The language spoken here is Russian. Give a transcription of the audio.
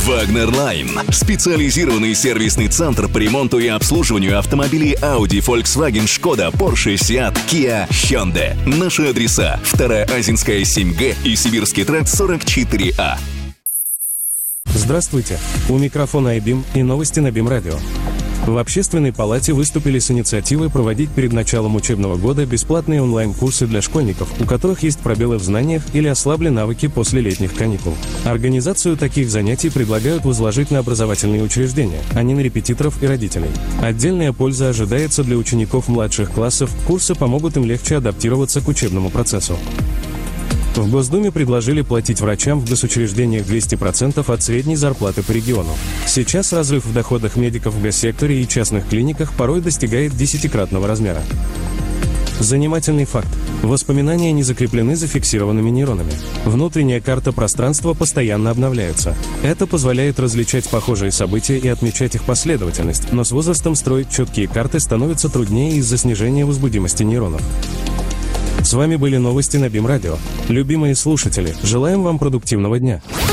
Wagner Line – специализированный сервисный центр по ремонту и обслуживанию автомобилей Audi, Volkswagen, Skoda, Porsche, Seat, Kia, Hyundai. Наши адреса: 2-я Азинская 7Г и Сибирский тракт 44А. Здравствуйте! У микрофона iBeam и новости на BeamRadio. В Общественной палате выступили с инициативой проводить перед началом учебного года бесплатные онлайн-курсы для школьников, у которых есть пробелы в знаниях или ослабли навыки после летних каникул. Организацию таких занятий предлагают возложить на образовательные учреждения, а не на репетиторов и родителей. Отдельная польза ожидается для учеников младших классов, курсы помогут им легче адаптироваться к учебному процессу. В Госдуме предложили платить врачам в госучреждениях 200% от средней зарплаты по региону. Сейчас разрыв в доходах медиков в госсекторе и частных клиниках порой достигает 10-кратного размера. Занимательный факт. Воспоминания не закреплены зафиксированными нейронами. Внутренняя карта пространства постоянно обновляется. Это позволяет различать похожие события и отмечать их последовательность, но с возрастом строить четкие карты становится труднее из-за снижения возбудимости нейронов. С вами были новости на BeamRadio. Любимые слушатели, желаем вам продуктивного дня.